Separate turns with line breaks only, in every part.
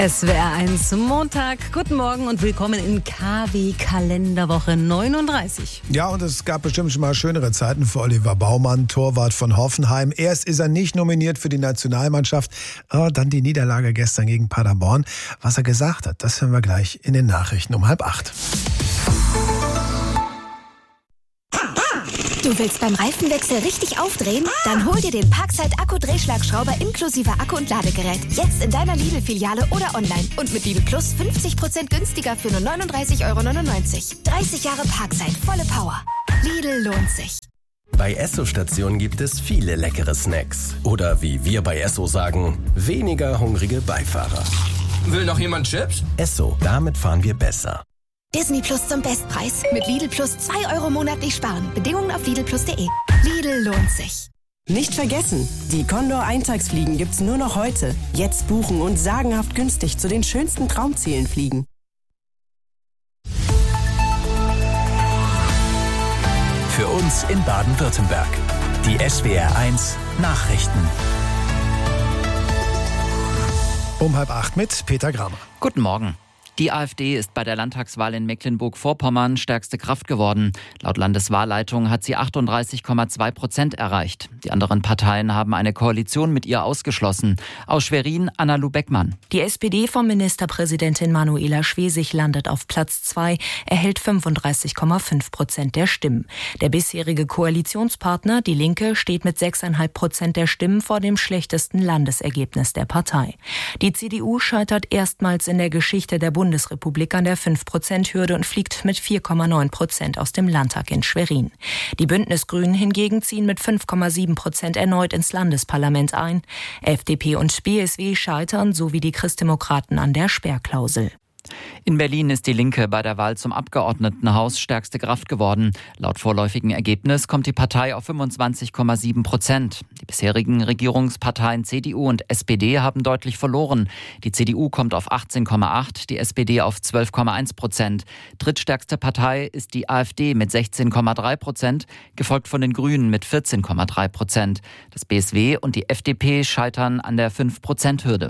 SWR 1 Montag. Guten Morgen und willkommen in KW Kalenderwoche 39.
Ja, und es gab bestimmt schon mal schönere Zeiten für Oliver Baumann, Torwart von Hoffenheim. Erst ist er nicht nominiert für die Nationalmannschaft, aber dann die Niederlage gestern gegen Paderborn. Was er gesagt hat, das hören wir gleich in den Nachrichten um 7:30.
Du willst beim Reifenwechsel richtig aufdrehen? Dann hol dir den Parkside Akku-Drehschlagschrauber inklusive Akku und Ladegerät. Jetzt in deiner Lidl-Filiale oder online. Und mit Lidl Plus 50% günstiger für nur 39,99 €. 30 Jahre Parkside, volle Power. Lidl lohnt sich.
Bei Esso-Stationen gibt es viele leckere Snacks. Oder wie wir bei Esso sagen, weniger hungrige Beifahrer.
Will noch jemand Chips?
Esso, damit fahren wir besser.
Disney Plus zum Bestpreis. Mit Lidl Plus 2 € monatlich sparen. Bedingungen auf lidlplus.de. Lidl lohnt sich.
Nicht vergessen, die Condor-Eintagsfliegen gibt's nur noch heute. Jetzt buchen und sagenhaft günstig zu den schönsten Traumzielen fliegen.
Für uns in Baden-Württemberg. Die SWR 1 Nachrichten.
Um 7:30 mit Peter Gramer.
Guten Morgen. Die AfD ist bei der Landtagswahl in Mecklenburg-Vorpommern stärkste Kraft geworden. Laut Landeswahlleitung hat sie 38,2% erreicht. Die anderen Parteien haben eine Koalition mit ihr ausgeschlossen. Aus Schwerin, Anna-Lu Beckmann.
Die SPD von Ministerpräsidentin Manuela Schwesig landet auf Platz 2, erhält 35,5% der Stimmen. Der bisherige Koalitionspartner, die Linke, steht mit 6,5% der Stimmen vor dem schlechtesten Landesergebnis der Partei. Die CDU scheitert erstmals in der Geschichte der Bundesrepublik an der 5%-Hürde und fliegt mit 4,9% aus dem Landtag in Schwerin. Die Bündnisgrünen hingegen ziehen mit 5,7% erneut ins Landesparlament ein. FDP und BSW scheitern sowie die Christdemokraten an der Sperrklausel.
In Berlin ist die Linke bei der Wahl zum Abgeordnetenhaus stärkste Kraft geworden. Laut vorläufigen Ergebnis kommt die Partei auf 25,7%. Die bisherigen Regierungsparteien CDU und SPD haben deutlich verloren. Die CDU kommt auf 18,8%, die SPD auf 12,1%. Drittstärkste Partei ist die AfD mit 16,3%, gefolgt von den Grünen mit 14,3%. Das BSW und die FDP scheitern an der 5%-Hürde.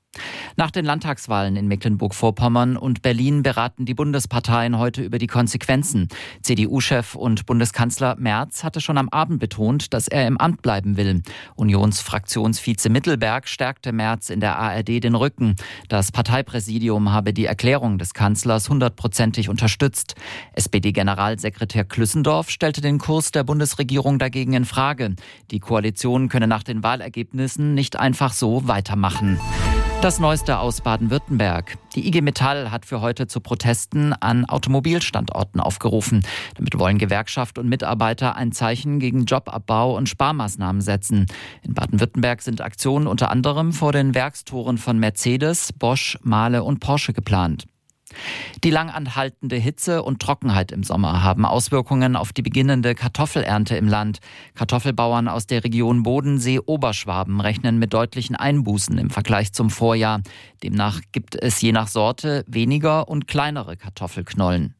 Nach den Landtagswahlen in Mecklenburg-Vorpommern und Berlin beraten die Bundesparteien heute über die Konsequenzen. CDU-Chef und Bundeskanzler Merz hatte schon am Abend betont, dass er im Amt bleiben will. Unionsfraktionsvize Mittelberg stärkte Merz in der ARD den Rücken. Das Parteipräsidium habe die Erklärung des Kanzlers 100%ig unterstützt. SPD-Generalsekretär Klüssendorf stellte den Kurs der Bundesregierung dagegen in Frage. Die Koalition könne nach den Wahlergebnissen nicht einfach so weitermachen. Das Neueste aus Baden-Württemberg. Die IG Metall hat für heute zu Protesten an Automobilstandorten aufgerufen. Damit wollen Gewerkschaft und Mitarbeiter ein Zeichen gegen Jobabbau und Sparmaßnahmen setzen. In Baden-Württemberg sind Aktionen unter anderem vor den Werkstoren von Mercedes, Bosch, Mahle und Porsche geplant. Die lang anhaltende Hitze und Trockenheit im Sommer haben Auswirkungen auf die beginnende Kartoffelernte im Land. Kartoffelbauern aus der Region Bodensee-Oberschwaben rechnen mit deutlichen Einbußen im Vergleich zum Vorjahr. Demnach gibt es je nach Sorte weniger und kleinere Kartoffelknollen.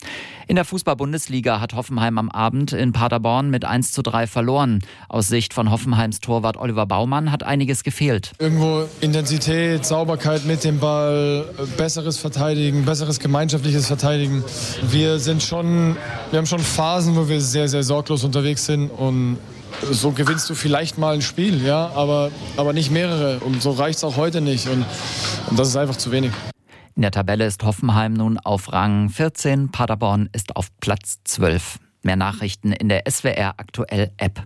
In der Fußball-Bundesliga hat Hoffenheim am Abend in Paderborn mit 1:3 verloren. Aus Sicht von Hoffenheims Torwart Oliver Baumann hat einiges gefehlt.
Irgendwo Intensität, Sauberkeit mit dem Ball, besseres Verteidigen, besseres gemeinschaftliches Verteidigen. Wir haben schon Phasen, wo wir sehr, sehr sorglos unterwegs sind und so gewinnst du vielleicht mal ein Spiel, ja, aber nicht mehrere. Und so reicht es auch heute nicht und das ist einfach zu wenig.
In der Tabelle ist Hoffenheim nun auf Rang 14, Paderborn ist auf Platz 12. Mehr Nachrichten in der SWR Aktuell App.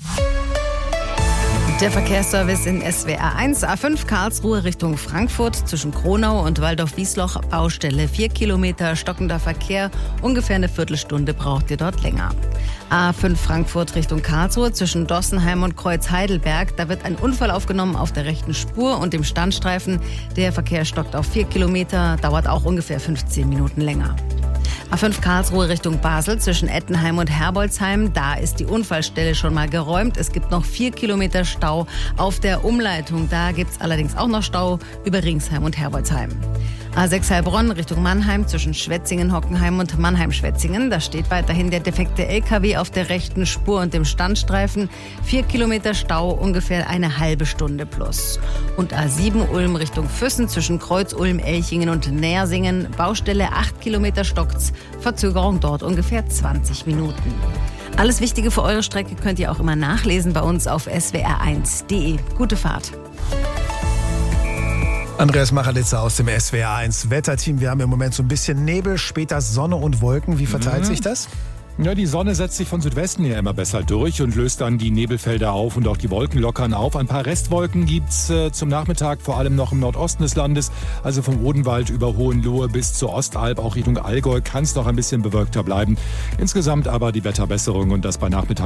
Der Verkehrsservice in SWR 1, A5 Karlsruhe Richtung Frankfurt zwischen Kronau und Waldorf-Wiesloch, Baustelle 4 Kilometer, stockender Verkehr, ungefähr eine Viertelstunde braucht ihr dort länger. A5 Frankfurt Richtung Karlsruhe zwischen Dossenheim und Kreuz-Heidelberg, da wird ein Unfall aufgenommen auf der rechten Spur und dem Standstreifen. Der Verkehr stockt auf 4 Kilometer, dauert auch ungefähr 15 Minuten länger. A5 Karlsruhe Richtung Basel zwischen Ettenheim und Herbolzheim. Da ist die Unfallstelle schon mal geräumt. Es gibt noch 4 Kilometer Stau auf der Umleitung. Da gibt es allerdings auch noch Stau über Ringsheim und Herbolzheim. A6 Heilbronn Richtung Mannheim zwischen Schwetzingen-Hockenheim und Mannheim-Schwetzingen. Da steht weiterhin der defekte LKW auf der rechten Spur und dem Standstreifen. 4 Kilometer Stau, ungefähr eine halbe Stunde plus. Und A7 Ulm Richtung Füssen zwischen Kreuz-Ulm, Elchingen und Nersingen. Baustelle 8 Kilometer stockt's. Verzögerung dort ungefähr 20 Minuten. Alles Wichtige für eure Strecke könnt ihr auch immer nachlesen bei uns auf swr1.de. Gute Fahrt.
Andreas Machelitzer aus dem SWR1 Wetterteam. Wir haben im Moment so ein bisschen Nebel, später Sonne und Wolken. Wie verteilt sich das?
Ja, die Sonne setzt sich von Südwesten her immer besser durch und löst dann die Nebelfelder auf und auch die Wolken lockern auf. Ein paar Restwolken gibt's zum Nachmittag, vor allem noch im Nordosten des Landes, also vom Odenwald über Hohenlohe bis zur Ostalb, auch Richtung Allgäu, kann es noch ein bisschen bewölkter bleiben. Insgesamt aber die Wetterbesserung und das bei Nachmittag